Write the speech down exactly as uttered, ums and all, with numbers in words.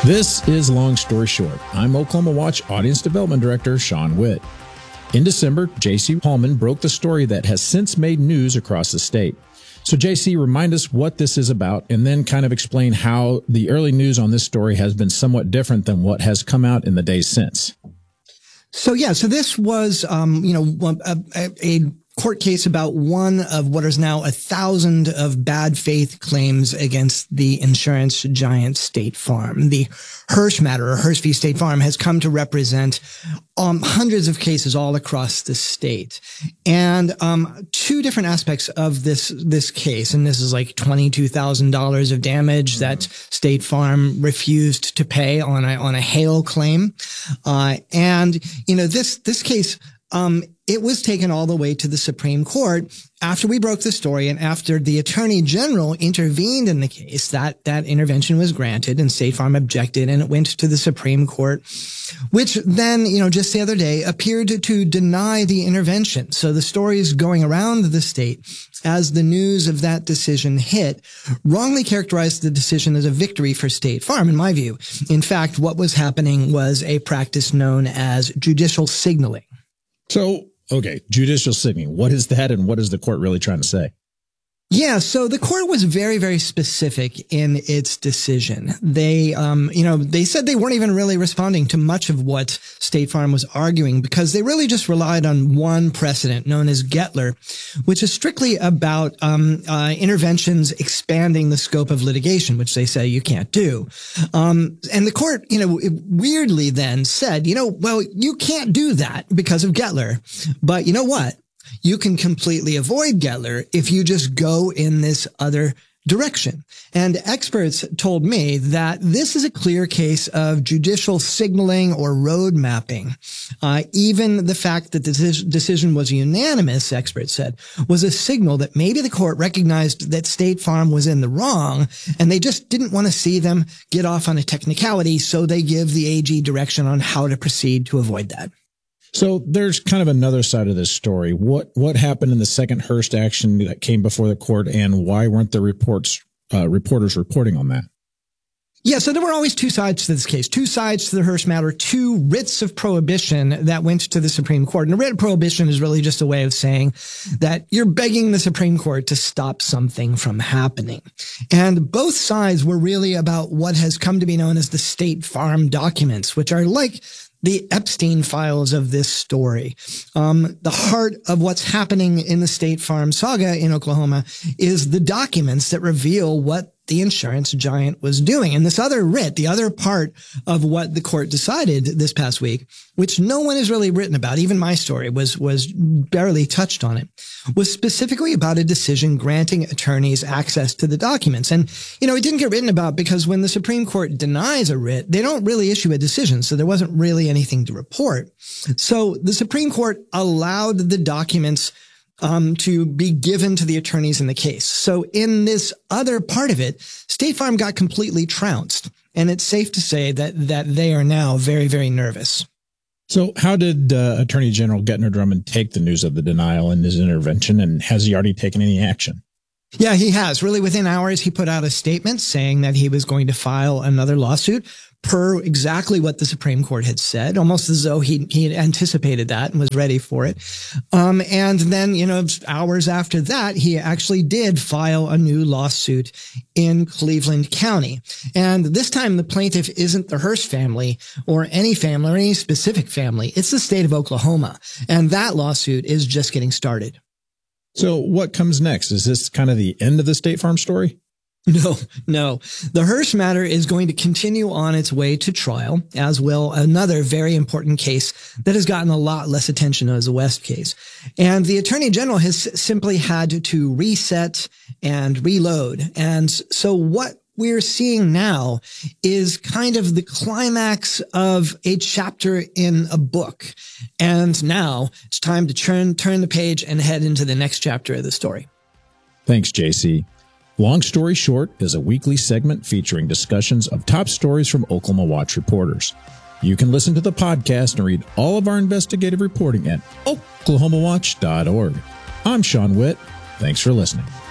This is Long Story Short. I'm Oklahoma Watch Audience Development Director Sean Witt. In December, J C Hallman broke the story that has since made news across the state. So J C, remind us what this is about and then kind of explain how the early news on this story has been somewhat different than what has come out in the days since. So, yeah, so this was, um, you know, a, a, a court case about one of what is now a thousand of bad faith claims against the insurance giant State Farm. The Hirsch matter, or Hirsch v. State Farm, has come to represent um, hundreds of cases all across the state. And um, two different aspects of this this case, and this is like twenty-two thousand dollars of damage that State Farm refused to pay on a on a hail claim. Uh, and, you know, this this case, um, it was taken all the way to the Supreme Court after we broke the story and after the Attorney General intervened in the case. That that intervention was granted and State Farm objected, and it went to the Supreme Court, which then, you know, just the other day appeared to, to deny the intervention. So the story is going around the state as the news of that decision hit, wrongly characterized the decision as a victory for State Farm, in my view. In fact, what was happening was a practice known as judicial signaling. So, okay, judicial signaling. What is that, and what is the court really trying to say? Yeah, so the court was very, very specific in its decision. They, um, you know, they said they weren't even really responding to much of what State Farm was arguing because they really just relied on one precedent known as Gettler, which is strictly about um, uh, interventions expanding the scope of litigation, which they say you can't do. Um, and the court, you know, weirdly then said, you know, well, you can't do that because of Gettler, but you know what? You can completely avoid Gettler if you just go in this other direction. And experts told me that this is a clear case of judicial signaling or road mapping. Uh, even the fact that the decision was unanimous, experts said, was a signal that maybe the court recognized that State Farm was in the wrong, and they just didn't want to see them get off on a technicality, so they give the A G direction on how to proceed to avoid that. So there's kind of another side of this story. What what happened in the second Hearst action that came before the court, and why weren't the reports uh, reporters reporting on that? Yeah, so there were always two sides to this case, two sides to the Hearst matter, two writs of prohibition that went to the Supreme Court. And a writ of prohibition is really just a way of saying that you're begging the Supreme Court to stop something from happening. And both sides were really about what has come to be known as the State Farm documents, which are like the Epstein files of this story. Um, the heart of what's happening in the State Farm saga in Oklahoma is the documents that reveal what the insurance giant was doing. And this other writ, the other part of what the court decided this past week, which no one has really written about, even my story was, was barely touched on it, was specifically about a decision granting attorneys access to the documents. And, you know, it didn't get written about because when the Supreme Court denies a writ, they don't really issue a decision. So there wasn't really anything to report. So the Supreme Court allowed the documents Um, to be given to the attorneys in the case. So in this other part of it, State Farm got completely trounced, and it's safe to say that that they are now very, very nervous. So how did uh, Attorney General Gettner Drummond take the news of the denial and his intervention, and has he already taken any action? Yeah, he has. Really, within hours, he put out a statement saying that he was going to file another lawsuit per exactly what the Supreme Court had said, almost as though he he had anticipated that and was ready for it. Um, and then, you know, hours after that, he actually did file a new lawsuit in Cleveland County. And this time, the plaintiff isn't the Hearst family or any family or any specific family. It's the state of Oklahoma. And that lawsuit is just getting started. So what comes next? Is this kind of the end of the State Farm story? No, no. The Hirsch matter is going to continue on its way to trial, as will another very important case that has gotten a lot less attention as the West case. And the Attorney General has simply had to reset and reload. And so what we're seeing now is kind of the climax of a chapter in a book. And now it's time to turn, turn the page and head into the next chapter of the story. Thanks, J C. Long Story Short is a weekly segment featuring discussions of top stories from Oklahoma Watch reporters. You can listen to the podcast and read all of our investigative reporting at oklahoma watch dot org. I'm Sean Witt. Thanks for listening.